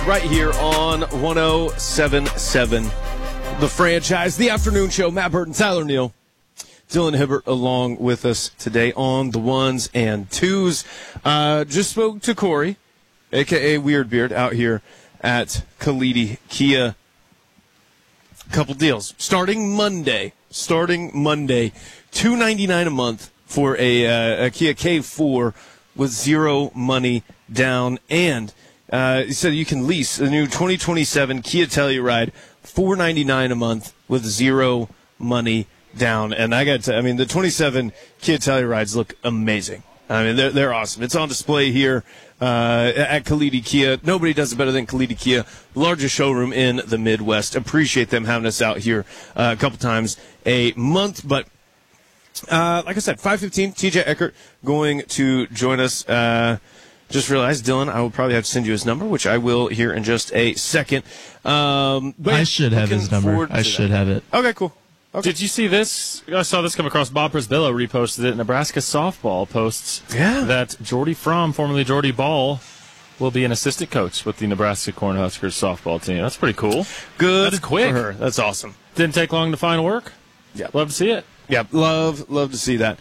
right here on 107.7, The Franchise, the afternoon show. Matt Burton, Tyler Neal, Dylan Hibbert along with us today on the ones and twos. Just spoke to Corey, a.k.a. Weirdbeard, out here at Kalidi Kia. Couple deals. Starting Monday, $299 a month for a Kia K4 with zero money down. And he said you can lease the new 2027 Kia Telluride, $499 a month with zero money down. And I got to tell you, I mean, the 27 Kia Tellurides look amazing. I mean, they're awesome. It's on display here at Kalidi Kia. Nobody does it better than Kalidi Kia, largest showroom in the Midwest. Appreciate them having us out here a couple times a month. But like I said, 5:15, TJ Eckert going to join us. Just realized, Dylan, I will probably have to send you his number, which I will here in just a second. But I should have his number. I should have it. Okay, cool. Okay. Did you see this? I saw this come across. Bob Prisbillo reposted it. Nebraska softball posts that Jordy Fromm, formerly Jordy Ball, will be an assistant coach with the Nebraska Cornhuskers softball team. That's pretty cool. Good. That's quick. For her. That's awesome. Didn't take long to find work. Yeah. Love to see it. Yeah, love to see that.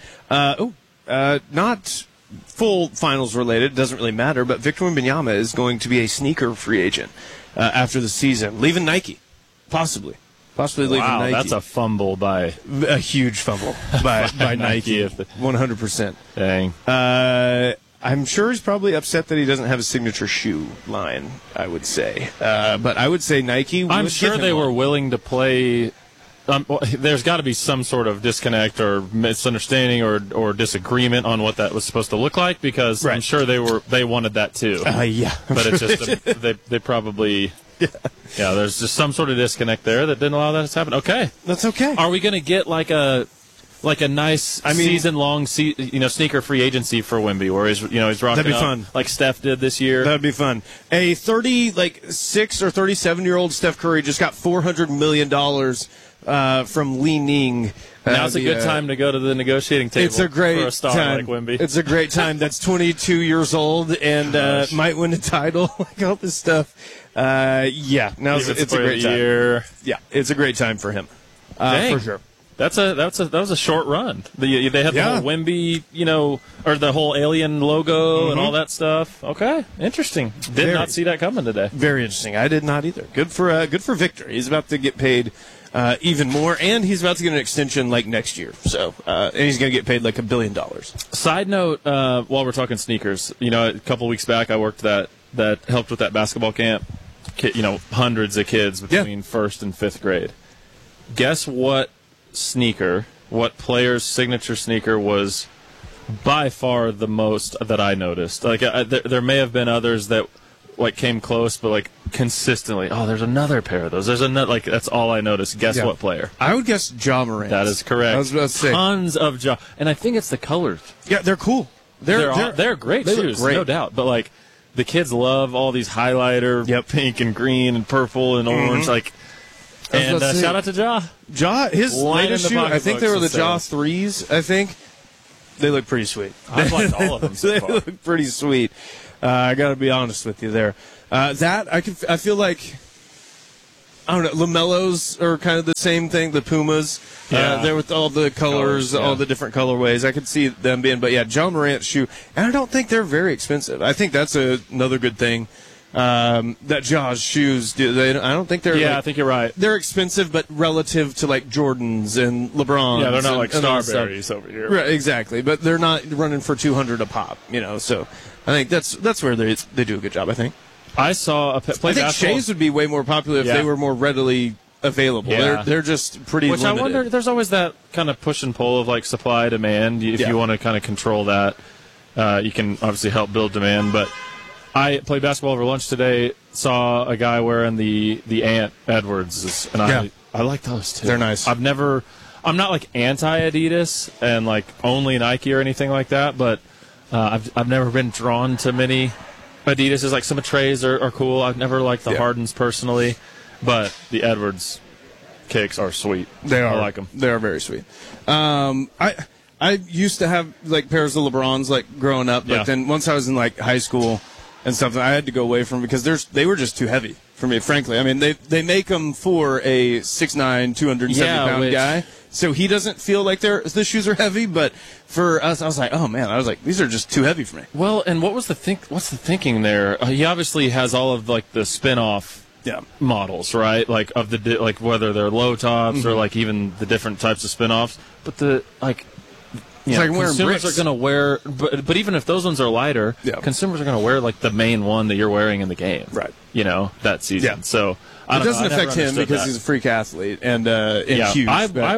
Not full finals related. Doesn't really matter, but Victor Wembanyama is going to be a sneaker free agent after the season. Leaving Nike. Possibly leaving Nike. Wow, that's a fumble by... A huge fumble by Nike. 100%. Dang. I'm sure he's probably upset that he doesn't have a signature shoe line, I would say. But I would say Nike... I'm sure they were willing to play... there's got to be some sort of disconnect or misunderstanding or disagreement on what that was supposed to look like, because I'm sure they wanted that too. Yeah. But it's just they probably... Yeah, there's just some sort of disconnect there that didn't allow that to happen. Okay. That's okay. Are we going to get like a nice season-long sneaker free agency for Wemby, where he's rocking That'd be up fun. like Steph did this year? That'd be fun. A 36 or 37-year-old Steph Curry just got $400 million from Li Ning. Now's a good time to go to the negotiating table. It's a great for a star time. like Wemby. It's a great time. That's 22 years old and might win a title. Like all this stuff. Now's it's a great time. Yeah, it's a great time for him. For sure. That was a short run. They had the whole Wemby, or the whole alien logo and all that stuff. Okay, interesting. Did not see that coming today. Very interesting. I did not either. Good for Victor. He's about to get paid even more, and he's about to get an extension like next year. So, and he's going to get paid like $1 billion. Side note: while we're talking sneakers, a couple weeks back I worked that helped with that basketball camp. Hundreds of kids between first and fifth grade. Guess what player's signature sneaker was by far the most that I noticed? Like there may have been others that came close, but consistently, there's another pair of those. There's another, that's all I noticed. Guess what player? I would guess Ja Morant. That is correct. I was about to say tons of Ja, and I think it's the colors. Yeah, they're cool. They're great shoes, no doubt. But the kids love all these highlighter, pink and green and purple and orange. And shout out to Ja. Ja, his latest shoe, I think they were the Ja 3s, I think. They look pretty sweet. I've liked all of them so They far. look pretty sweet. I got to be honest with you there. I feel like, I don't know, LaMelos are kind of the same thing, the Pumas. They're with all the colors, all the different colorways. I could see them being, but Ja Morant's shoe, and I don't think they're very expensive. I think that's another good thing. That Ja's shoes do. I don't think they're. Yeah, I think you're right. They're expensive, but relative to Jordans and LeBron's. Yeah, they're not like Starberries over here. Right, exactly. But they're not running for $200 a pop. So I think that's where they do a good job. I think. I saw I think Shays would be way more popular if they were more readily available. Yeah. They're just pretty Which limited. I wonder, there's always that kind of push and pull of supply demand. If you want to kind of control that, you can obviously help build demand. But I played basketball over lunch today, saw a guy wearing the Ant Edwards, and I like those too. They're nice. I'm not anti-Adidas and only Nike or anything like that, but I've never been drawn to many Adidas. Some of Trey's are cool. I've never liked the Hardens personally, but the Edwards kicks are sweet. They are. I like them. They are very sweet. I used to have pairs of LeBrons growing up, but then once I was in high school and something I had to go away from because they were just too heavy for me, frankly. I mean, they make them for a 6'9", 270-pound guy, so he doesn't feel like the shoes are heavy. But for us, I was like, oh man, these are just too heavy for me. Well, and what's the thinking there? He obviously has all of like the spin-off models, right? Like of the like whether they're low tops or like even the different types of spin-offs, but the like. Consumers are going to wear, but even if those ones are lighter, consumers are going to wear like the main one that you're wearing in the game, right? That season. Yeah. So it doesn't affect him because he's a freak athlete and huge.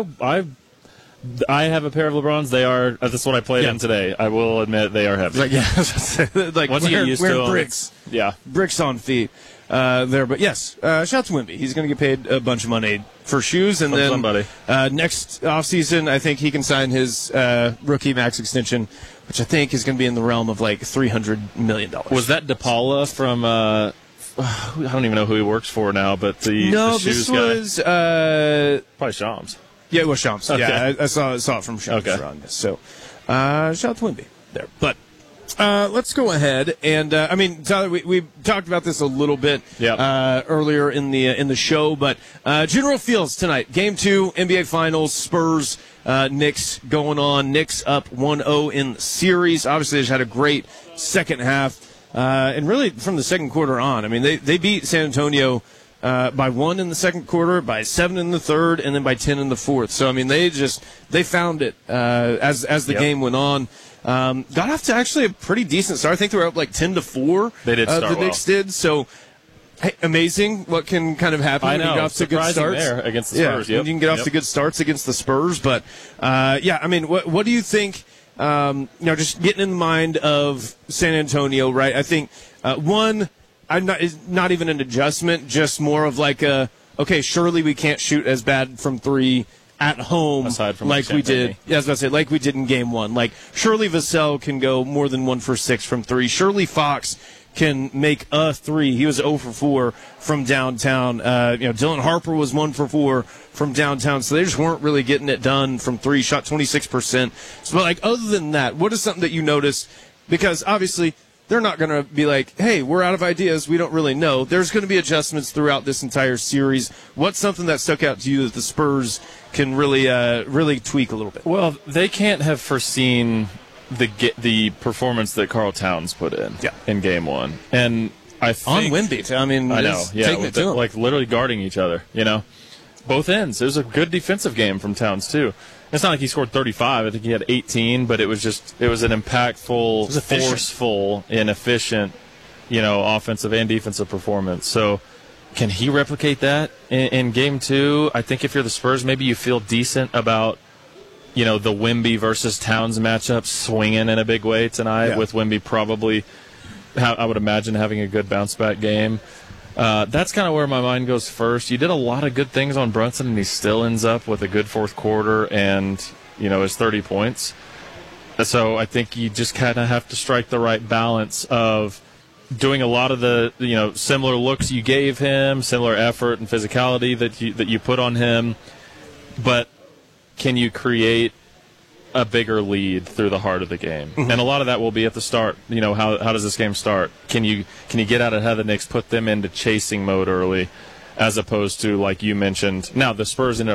I have a pair of LeBrons. They are. That's what I played in today. I will admit they are heavy. Like once you get used to them, bricks. Bricks on feet. There, but yes, shout out to Wemby. He's going to get paid a bunch of money for shoes, and then next offseason, I think he can sign his rookie max extension, which I think is going to be in the realm of like $300 million. Was that DePaula from? I don't even know who he works for now, but the shoes this was probably Shams. Yeah, it was Shams. Okay. Yeah, I saw it from Shams. Okay. So, shout out to Wemby there, but. Let's go ahead and Tyler, we talked about this a little bit earlier in the show, but General Fields tonight, Game 2, NBA Finals, Spurs, Knicks going on. Knicks up 1-0 in the series. Obviously, they just had a great second half, and really from the second quarter on. I mean, they beat San Antonio by 1 in the second quarter, by 7 in the third, and then by 10 in the fourth. So I mean, they found it as the game went on. Got off to actually a pretty decent start. I think they were up like 10-4. They did start the Knicks did. So, hey, amazing what can kind of happen when you get off to good starts there against the Spurs. You can get off to good starts against the Spurs. But I mean, what do you think? Just getting in the mind of San Antonio, right? I think not even an adjustment, just more of like okay, surely we can't shoot as bad from three at home, aside from like we did. Yeah, I was about to say, like we did in Game 1. Like surely Vassell can go more than 1 for 6 from 3. Surely Fox can make a 3. He was 0 for 4 from downtown. Dylan Harper was 1 for 4 from downtown. So they just weren't really getting it done from 3. Shot 26%. So, but like other than that, what is something that you noticed? Because obviously they're not going to be like, hey, we're out of ideas. We don't really know. There's going to be adjustments throughout this entire series. What's something that stuck out to you that the Spurs can really tweak a little bit? Well, they can't have foreseen the performance that Karl Towns put in Game 1. And I think... On Wemby. I mean, I know. Yeah, taking it to him. Like literally guarding each other, Both ends. It was a good defensive game from Towns, too. It's not like he scored 35. I think he had 18, but it was an impactful, forceful, and efficient, offensive and defensive performance. So can he replicate that in Game 2? I think if you're the Spurs, maybe you feel decent about, the Wemby versus Towns matchup swinging in a big way tonight with Wemby probably, I would imagine, having a good bounce-back game. That's kind of where my mind goes first. You did a lot of good things on Brunson, and he still ends up with a good fourth quarter and, his 30 points. So I think you just kind of have to strike the right balance of doing a lot of the, similar looks you gave him, similar effort and physicality that you put on him, but can you create a bigger lead through the heart of the game? Mm-hmm. And a lot of that will be at the start. How does this game start? Can you get out ahead of the Knicks, put them into chasing mode early, as opposed to, like you mentioned, now the Spurs ended up